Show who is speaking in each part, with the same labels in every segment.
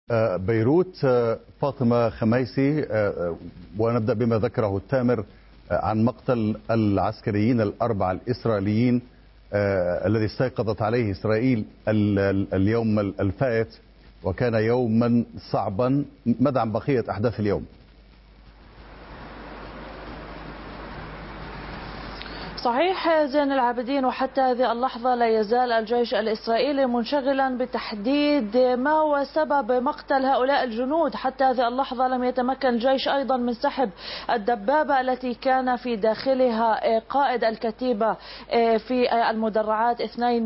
Speaker 1: بيروت. فاطمة خميسي، ونبدأ بما ذكره التامر عن مقتل العسكريين الأربعة الإسرائيليين الذي استيقظت عليه إسرائيل اليوم الفائت، وكان يوما صعبا. ماذا عن بقية أحداث اليوم؟
Speaker 2: صحيح زين العابدين، وحتى هذه اللحظة لا يزال الجيش الإسرائيلي منشغلا بتحديد ما هو سبب مقتل هؤلاء الجنود. حتى هذه اللحظة لم يتمكن الجيش أيضا من سحب الدبابة التي كان في داخلها قائد الكتيبة في المدرعات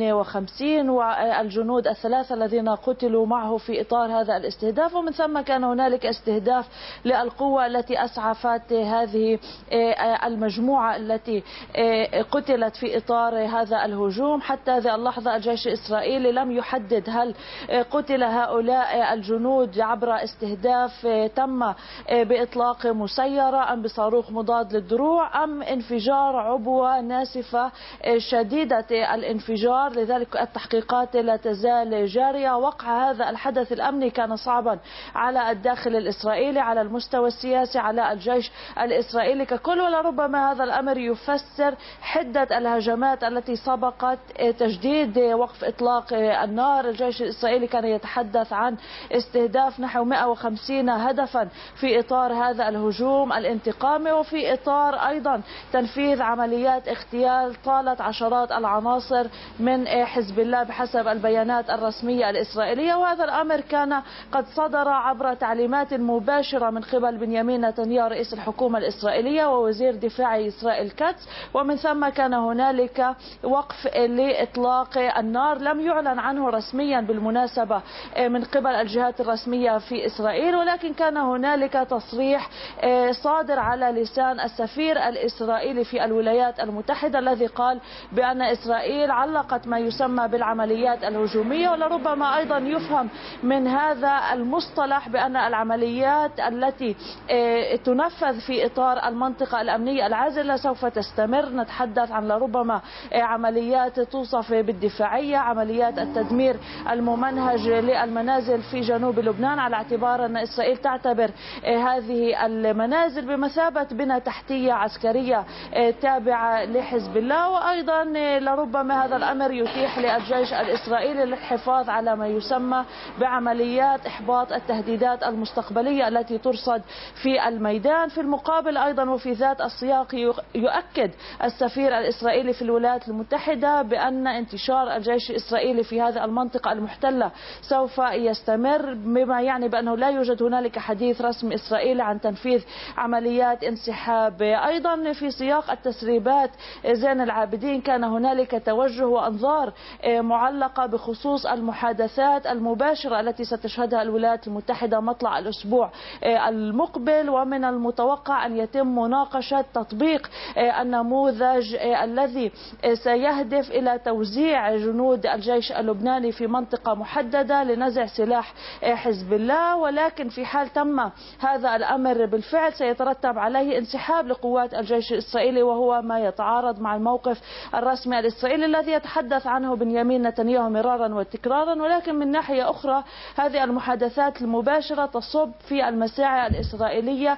Speaker 2: 52 والجنود الثلاثة الذين قتلوا معه في إطار هذا الاستهداف. ومن ثم كان هنالك استهداف للقوة التي أسعفت هذه المجموعة التي قتلت في إطار هذا الهجوم. حتى هذه اللحظة الجيش الإسرائيلي لم يحدد هل قتل هؤلاء الجنود عبر استهداف تم بإطلاق مسيرة أم بصاروخ مضاد للدروع أم انفجار عبوة ناسفة شديدة الانفجار. لذلك التحقيقات لا تزال جارية. وقع هذا الحدث الأمني كان صعبا على الداخل الإسرائيلي، على المستوى السياسي، على الجيش الإسرائيلي ككل. ولربما هذا الأمر يفسر حدة الهجمات التي سبقت تجديد وقف إطلاق النار. الجيش الإسرائيلي كان يتحدث عن استهداف نحو 150 هدفا في إطار هذا الهجوم الانتقامي، وفي إطار أيضا تنفيذ عمليات اغتيال طالت عشرات العناصر من حزب الله بحسب البيانات الرسمية الإسرائيلية. وهذا الأمر كان قد صدر عبر تعليمات مباشرة من قبل بنيامين نتنياهو رئيس الحكومة الإسرائيلية ووزير دفاع إسرائيل كاتس. ومن ثم كان هنالك وقف لإطلاق النار لم يعلن عنه رسميا بالمناسبة من قبل الجهات الرسمية في إسرائيل، ولكن كان هنالك تصريح صادر على لسان السفير الإسرائيلي في الولايات المتحدة الذي قال بأن إسرائيل علقت ما يسمى بالعمليات الهجومية. ولربما أيضا يفهم من هذا المصطلح بأن العمليات التي تنفذ في إطار المنطقة الأمنية العازلة سوف تستمر. نتحدث عن لربما عمليات توصف بالدفاعية، عمليات التدمير الممنهج للمنازل في جنوب لبنان، على اعتبار أن إسرائيل تعتبر هذه المنازل بمثابة بنى تحتية عسكرية تابعة لحزب الله. وأيضا لربما هذا الأمر يتيح للجيش الإسرائيلي للحفاظ على ما يسمى بعمليات إحباط التهديدات المستقبلية التي ترصد في الميدان. في المقابل أيضا وفي ذات السياق يؤكد السفير الإسرائيلي في الولايات المتحدة بأن انتشار الجيش الإسرائيلي في هذه المنطقة المحتلة سوف يستمر، بما يعني بأنه لا يوجد هنالك حديث رسمي إسرائيلي عن تنفيذ عمليات انسحاب. أيضا في سياق التسريبات زين العابدين كان هنالك توجه وأنظار معلقة بخصوص المحادثات المباشرة التي ستشهدها الولايات المتحدة مطلع الأسبوع المقبل، ومن المتوقع أن يتم مناقشة تطبيق النموذج الذي سيهدف إلى توزيع جنود الجيش اللبناني في منطقة محددة لنزع سلاح حزب الله. ولكن في حال تم هذا الأمر بالفعل سيترتب عليه انسحاب لقوات الجيش الإسرائيلي، وهو ما يتعارض مع الموقف الرسمي الإسرائيلي الذي يتحدث عنه بنيامين نتنياهو مرارا وتكرارا. ولكن من ناحية أخرى هذه المحادثات المباشرة تصب في المساعي الإسرائيلية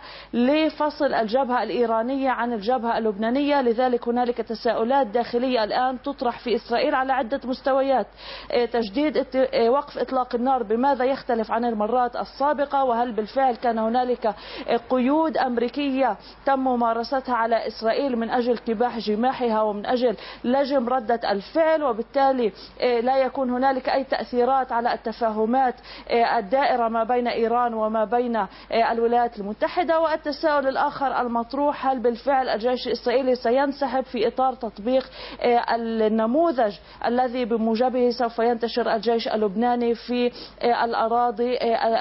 Speaker 2: لفصل الجبهة الإيرانية عن الجبهة اللبنانية. لذلك هنالك تساؤلات داخلية الآن تطرح في إسرائيل على عدة مستويات. تجديد وقف إطلاق النار بماذا يختلف عن المرات السابقة؟ وهل بالفعل كان هنالك قيود أمريكية تم ممارستها على إسرائيل من أجل كباح جماحها ومن أجل لجم ردة الفعل، وبالتالي لا يكون هنالك أي تأثيرات على التفاهمات الدائرة ما بين إيران وما بين الولايات المتحدة؟ والتساؤل الآخر المطروح، هل بالفعل الجيش الإسرائيلي سينسحب في إطار تطبيق النموذج الذي بموجبه سوف ينتشر الجيش اللبناني في الأراضي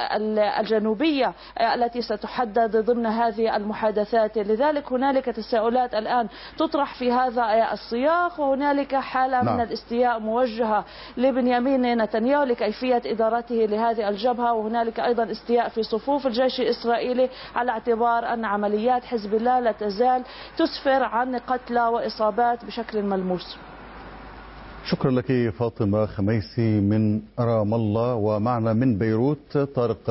Speaker 2: الجنوبية التي ستحدد ضمن هذه المحادثات؟ لذلك هنالك تساؤلات الآن تطرح في هذا السياق، وهنالك حالة من الاستياء موجهة لبنيامين نتنياهو لكيفية إدارته لهذه الجبهة، وهنالك أيضا استياء في صفوف الجيش الإسرائيلي على اعتبار أن عمليات حزب الله لا تزال تسفر عن قتلى وإصابات بشكل ملموس.
Speaker 1: شكرا لك فاطمة خميسي من رام الله، ومعنا من بيروت طارق